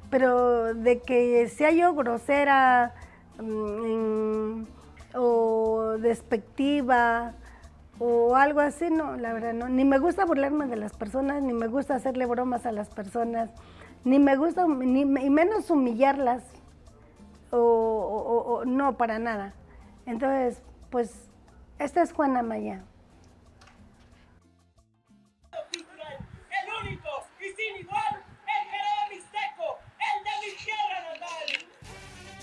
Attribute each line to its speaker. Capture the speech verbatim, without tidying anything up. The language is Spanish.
Speaker 1: pero de que sea yo grosera mmm, o despectiva o algo así, no, la verdad no. Ni me gusta burlarme de las personas, ni me gusta hacerle bromas a las personas, ni me gusta, ni, y menos humillarlas, o, o, o no, para nada. Entonces, pues, esta es Juana Maya.